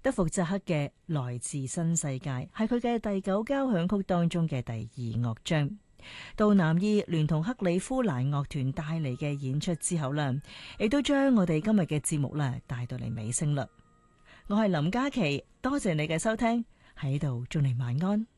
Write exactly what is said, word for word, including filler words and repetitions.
德福扎克嘅《來自新世界》係佢嘅第九交響曲當中嘅第二樂章。杜南爾聯同克里夫蘭樂團帶嚟嘅演出之後啦，亦都將我哋今日嘅節目啦帶到嚟尾聲啦。我係林嘉琪，多謝你嘅收聽，喺度祝你晚安。